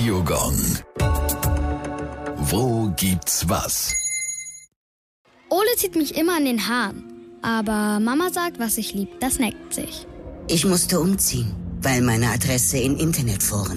Radiogong. Wo gibt's was? Ole zieht mich immer an den Haaren. Aber Mama sagt, was ich lieb, das neckt sich. Ich musste umziehen, weil meine Adresse in Internetforen